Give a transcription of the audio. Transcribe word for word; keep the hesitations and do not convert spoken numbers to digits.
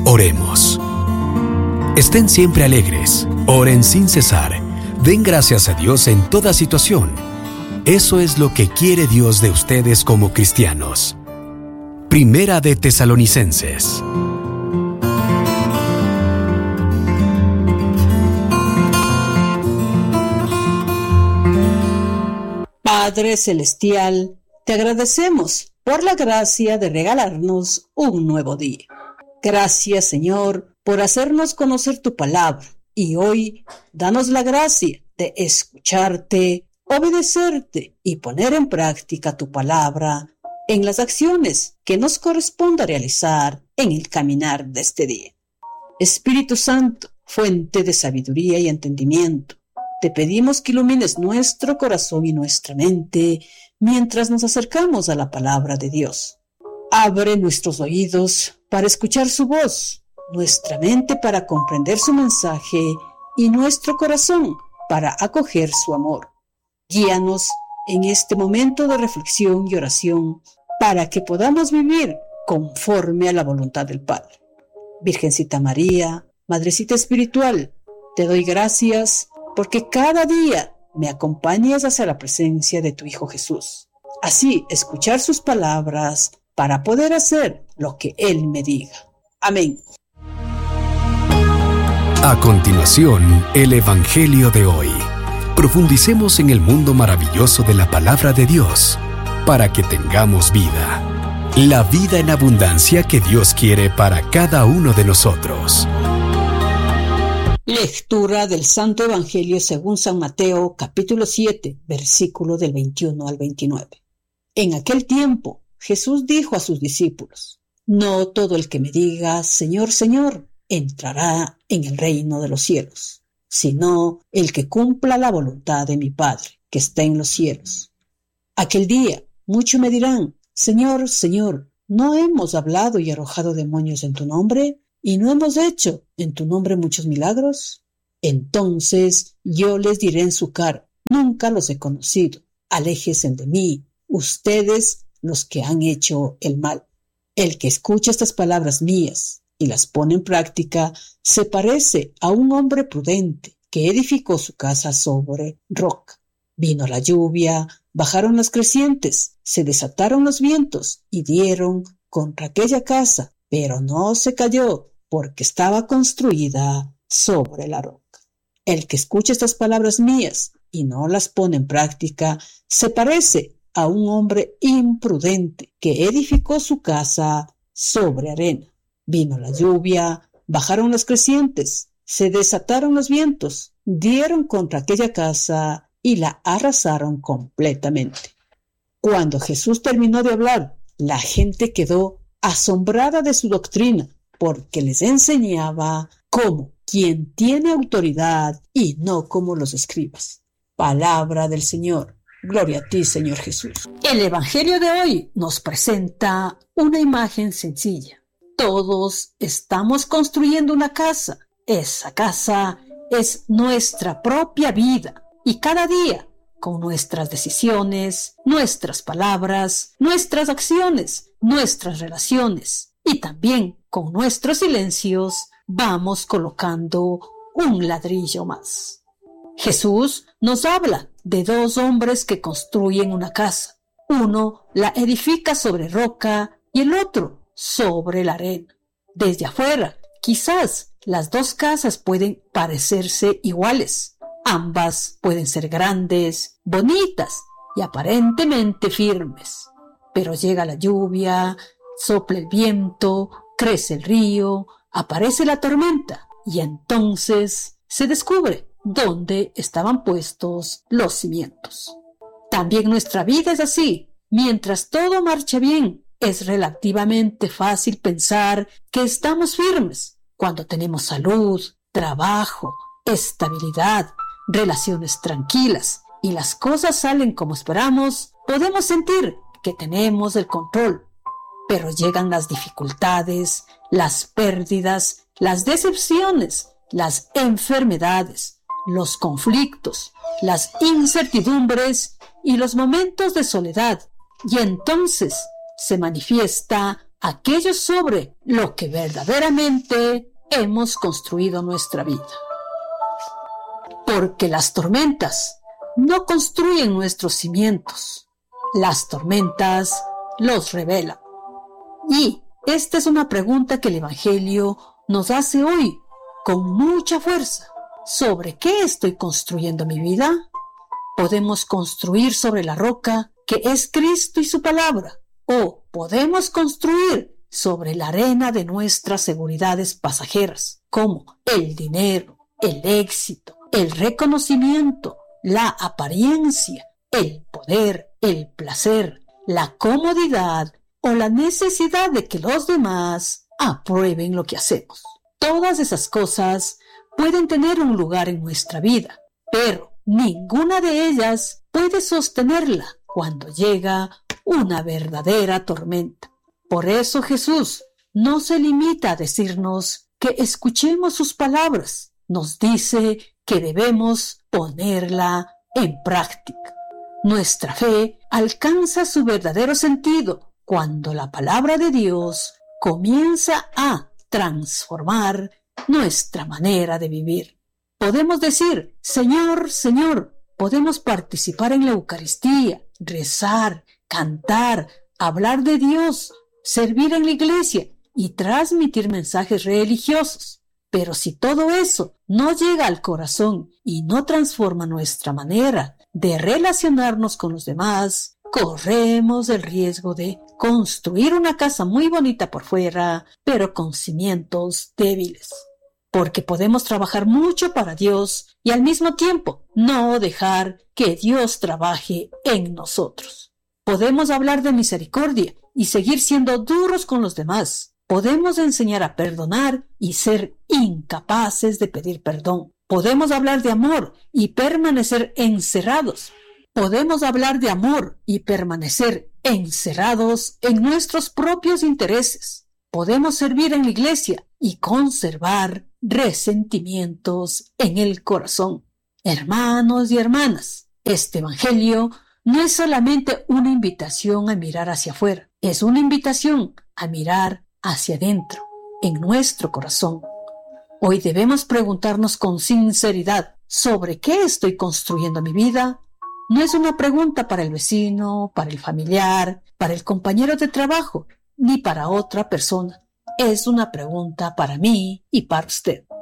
Oremos. Estén siempre alegres, oren sin cesar, den gracias a Dios en toda situación. Eso es lo que quiere Dios de ustedes como cristianos. Primera de Tesalonicenses. Padre Celestial, te agradecemos por la gracia de regalarnos un nuevo día. Gracias, Señor, por hacernos conocer tu palabra y hoy danos la gracia de escucharte, obedecerte y poner en práctica tu palabra en las acciones que nos corresponda realizar en el caminar de este día. Espíritu Santo, fuente de sabiduría y entendimiento, te pedimos que ilumines nuestro corazón y nuestra mente mientras nos acercamos a la palabra de Dios. Abre nuestros oídos para escuchar su voz, nuestra mente para comprender su mensaje y nuestro corazón para acoger su amor. Guíanos en este momento de reflexión y oración para que podamos vivir conforme a la voluntad del Padre. Virgencita María, Madrecita Espiritual, te doy gracias porque cada día me acompañas hacia la presencia de tu Hijo Jesús. Así, escuchar sus palabras para poder hacer lo que Él me diga. Amén. A continuación, el Evangelio de hoy. Profundicemos en el mundo maravilloso de la palabra de Dios, para que tengamos vida. La vida en abundancia que Dios quiere para cada uno de nosotros. Lectura del Santo Evangelio según San Mateo, capítulo siete, versículo del veintiuno al veintinueve. En aquel tiempo, Jesús dijo a sus discípulos: No todo el que me diga, Señor, Señor, entrará en el reino de los cielos, sino el que cumpla la voluntad de mi Padre, que está en los cielos. Aquel día, muchos me dirán: Señor, Señor, ¿no hemos hablado y arrojado demonios en tu nombre? ¿Y no hemos hecho en tu nombre muchos milagros? Entonces yo les diré en su cara: Nunca los he conocido. Aléjense de mí, ustedes los que han hecho el mal. El que escucha estas palabras mías y las pone en práctica se parece a un hombre prudente que edificó su casa sobre roca. Vino la lluvia, bajaron las crecientes, se desataron los vientos y dieron contra aquella casa, pero no se cayó porque estaba construida sobre la roca. El que escucha estas palabras mías y no las pone en práctica se parece a un hombre imprudente que edificó su casa sobre arena. Vino la lluvia, bajaron las crecientes, se desataron los vientos, dieron contra aquella casa y la arrasaron completamente. Cuando Jesús terminó de hablar, la gente quedó asombrada de su doctrina, porque les enseñaba como quien tiene autoridad y no como los escribas. Palabra del Señor. Gloria a ti, Señor Jesús. El Evangelio de hoy nos presenta una imagen sencilla. Todos estamos construyendo una casa. Esa casa es nuestra propia vida y cada día, con nuestras decisiones, nuestras palabras, nuestras acciones, nuestras relaciones y también con nuestros silencios, vamos colocando un ladrillo más. Jesús nos habla de dos hombres que construyen una casa. Uno la edifica sobre roca y el otro sobre la arena. Desde afuera, quizás las dos casas pueden parecerse iguales. Ambas pueden ser grandes, bonitas y aparentemente firmes. Pero llega la lluvia, sopla el viento, crece el río, aparece la tormenta y entonces se descubre dónde estaban puestos los cimientos. También nuestra vida es así. Mientras todo marcha bien, es relativamente fácil pensar que estamos firmes. Cuando tenemos salud, trabajo, estabilidad, relaciones tranquilas y las cosas salen como esperamos, podemos sentir que tenemos el control. Pero llegan las dificultades, las pérdidas, las decepciones, las enfermedades, los conflictos, las incertidumbres y los momentos de soledad. Y entonces se manifiesta aquello sobre lo que verdaderamente hemos construido nuestra vida. Porque las tormentas no construyen nuestros cimientos, las tormentas los revelan. Y esta es una pregunta que el Evangelio nos hace hoy con mucha fuerza. ¿Sobre qué estoy construyendo mi vida? Podemos construir sobre la roca que es Cristo y su palabra, o podemos construir sobre la arena de nuestras seguridades pasajeras, como el dinero, el éxito, el reconocimiento, la apariencia, el poder, el placer, la comodidad o la necesidad de que los demás aprueben lo que hacemos. Todas esas cosas pueden tener un lugar en nuestra vida, pero ninguna de ellas puede sostenerla cuando llega una verdadera tormenta. Por eso Jesús no se limita a decirnos que escuchemos sus palabras, nos dice que debemos ponerla en práctica. Nuestra fe alcanza su verdadero sentido cuando la palabra de Dios comienza a transformar nuestra manera de vivir. Podemos decir, Señor, Señor, podemos participar en la Eucaristía, rezar, cantar, hablar de Dios, servir en la iglesia y transmitir mensajes religiosos. Pero si todo eso no llega al corazón y no transforma nuestra manera de relacionarnos con los demás, corremos el riesgo de construir una casa muy bonita por fuera, pero con cimientos débiles. Porque podemos trabajar mucho para Dios y al mismo tiempo no dejar que Dios trabaje en nosotros. Podemos hablar de misericordia y seguir siendo duros con los demás. Podemos enseñar a perdonar y ser incapaces de pedir perdón. Podemos hablar de amor y permanecer encerrados. Podemos hablar de amor y permanecer encerrados en nuestros propios intereses. Podemos servir en la iglesia y conservar resentimientos en el corazón. Hermanos y hermanas, este Evangelio no es solamente una invitación a mirar hacia afuera, es una invitación a mirar hacia adentro, en nuestro corazón. Hoy debemos preguntarnos con sinceridad, ¿sobre qué estoy construyendo mi vida? No es una pregunta para el vecino, para el familiar, para el compañero de trabajo, ni para otra persona. Es una pregunta para mí y para usted.